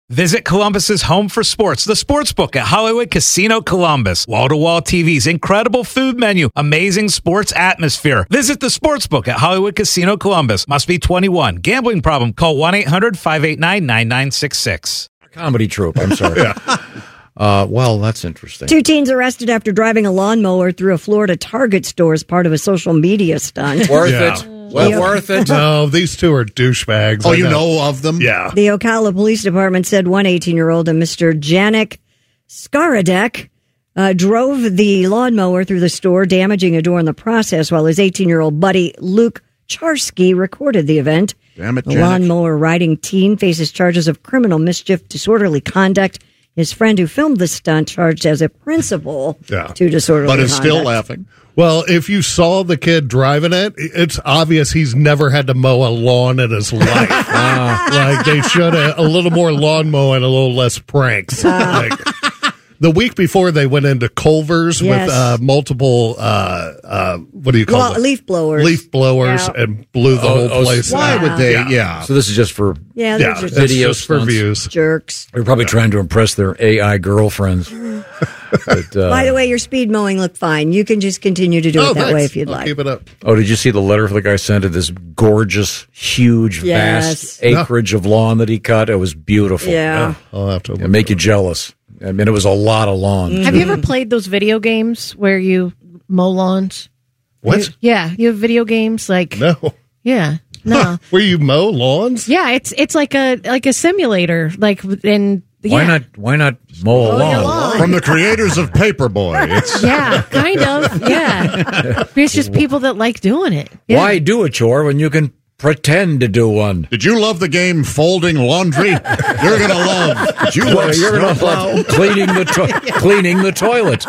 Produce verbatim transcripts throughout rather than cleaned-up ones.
Visit Columbus's home for sports, the Sportsbook at Hollywood Casino Columbus. Wall-to-wall T Vs, incredible food menu, amazing sports atmosphere. Visit the Sportsbook at Hollywood Casino Columbus. Must be twenty-one. Gambling problem? Call one eight hundred five eight nine nine nine six six. Comedy troupe, I'm sorry. yeah. uh, well, that's interesting. Two teens arrested after driving a lawnmower through a Florida Target store as part of a social media stunt. Worth Yeah. it. Well, Yeah. worth it. No, these two are douchebags. Oh, I you know of them? Yeah. The Ocala Police Department said one eighteen-year-old, a Mister Janik Skaradek, uh, drove the lawnmower through the store, damaging a door in the process, while his eighteen-year-old buddy, Luke Charsky, recorded the event. Damn it, The Janik. lawnmower riding teen faces charges of criminal mischief, disorderly conduct. His friend who filmed the stunt charged as a principal Yeah. to disorderly But conduct. is still laughing. Well, if you saw the kid driving it, it's obvious he's never had to mow a lawn in his life. Like, they should have a little more lawn mowing, a little less pranks. Like, the week before, they went into Culver's Yes. with uh, multiple, uh, uh, what do you call Well, it? leaf blowers. Leaf blowers Yeah. and blew the Oh, whole oh, place. Why out. would they? Yeah. Yeah. So this is just for, Yeah, they're Yeah, just it's Video just for stunts. views. jerks. they're probably trying to impress their A I girlfriends. But, uh, By the way, your speed mowing looked fine. You can just continue to do Oh, it that thanks. way if you'd I'll like. keep it up. oh, did you see the letter the guy sent to this gorgeous, huge, Yes. vast acreage of lawn that he cut? It was beautiful. Yeah. I'll have to It make you jealous. I mean, it was a lot of lawn. Have you ever played those video games where you mow lawns? What? Yeah, you have video games like No. yeah, no, Where you mow lawns? yeah. It's it's like a like a simulator. Like and Why yeah. not? Why not mow a Mow your lawn? lawn. From the creators of Paperboy. It's Yeah, kind of. Yeah, it's just people that like doing it. Yeah. Why do a chore when you can pretend to do one? Did you love the game Folding Laundry? You're gonna love. Did you Well, love you're gonna Snowplow? love cleaning the to- cleaning the toilet.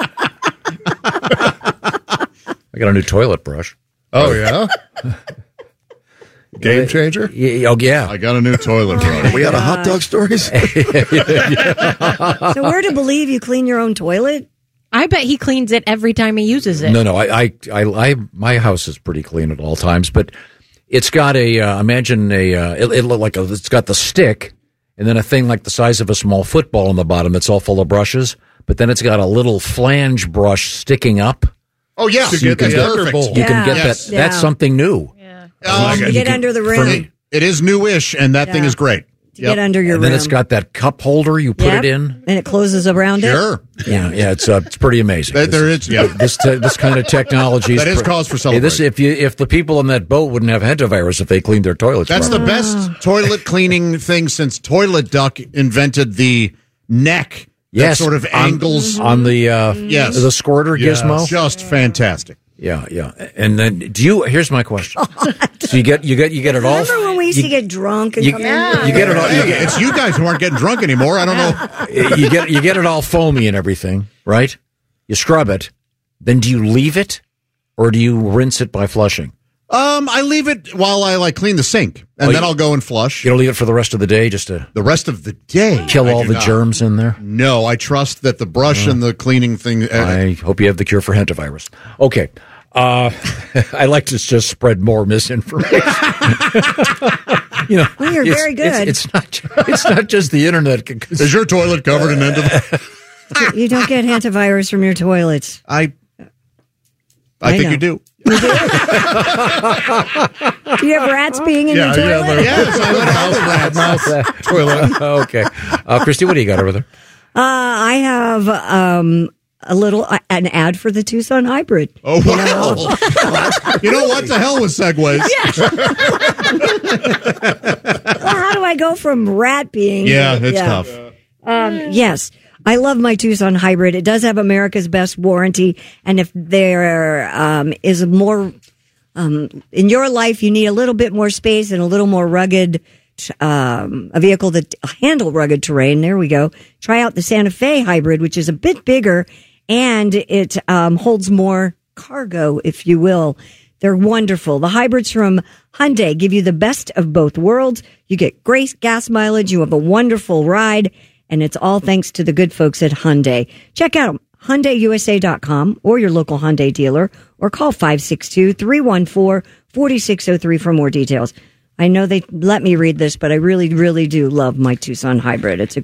I got a new toilet brush. Oh, yeah? Game changer? Yeah, oh yeah. I got a new toilet brush. We out of hot dog stories? So we're to believe you clean your own toilet? I bet he cleans it every time he uses it. No, no. I, I, I, I, my house is pretty clean at all times, but it's got a. Uh, imagine a. Uh, it, it look like a. It's got the stick, and then a thing like the size of a small football on the bottom. That's all full of brushes, but then it's got a little flange brush sticking up. Oh yeah, To get that's the perfect. thunderbolt. You can get Yes. that. That's Yeah. something new. Um, You get under the rim. it is newish, and that thing Yeah. is great. To get under your And then rim. it's got that cup holder. You put Yep. it in. And it closes around it? Sure. Yeah, yeah. It's uh, it's pretty amazing. There, This there is- is. Yeah. This te- this kind of technology That is pre- cause for Hey, this, celebration. if you if the people on that boat wouldn't have hantavirus if they cleaned their toilets. That's the properly. best toilet cleaning thing since Toilet Duck invented the neck. Yes, That sort of on- angles. on the uh, Yes. the squirter Yes. gizmo. Just fantastic. Yeah, yeah. And then do you? Here's my question. So you get you get you get it all. Remember when we used you, to get drunk and you, come in? you get it all. You Hey, get, it's you guys who aren't getting drunk anymore. I don't know. you get you get it all foamy and everything, right? You scrub it. Then do you leave it, or do you rinse it by flushing? Um, I leave it while I like clean the sink, and Oh, then you- I'll go and flush. You don't leave it for the rest of the day, just to The rest of the day, kill I all do the not. germs in there. No, I trust that the brush and the cleaning thing. Uh, I hope you have the cure for hantavirus. Okay. Uh, I like to just spread more misinformation. you know, Well, you're it's- very good. It's, it's not. It's not just the internet. is your toilet covered in end of? You don't get hantavirus from your toilets. I. I I think know. you do. Do you have rats being in Yeah, your yeah, toilet? they're- Yes, I let out the rats. Toilet. okay, uh, Christy, what do you got over there? Uh, I have um, a little uh, an ad for the Tucson Hybrid. Oh wow! You know what? The hell with segues. Well, how do I go from rat being? Yeah, it's tough. Um, yes, I love my Tucson Hybrid. It does have America's best warranty, and if there um, is more um, in your life, you need a little bit more space and a little more rugged. Um, a vehicle that handle rugged terrain. There we go. Try out the Santa Fe Hybrid, which is a bit bigger and it um, holds more cargo, if you will. They're wonderful. The hybrids from Hyundai give you the best of both worlds. You get great gas mileage. You have a wonderful ride, and it's all thanks to the good folks at Hyundai. Check out Hyundai U S A dot com or your local Hyundai dealer, or call five six two, three one four, four six zero three for more details. I know they let me read this, but I really, really do love my Tucson Hybrid. It's a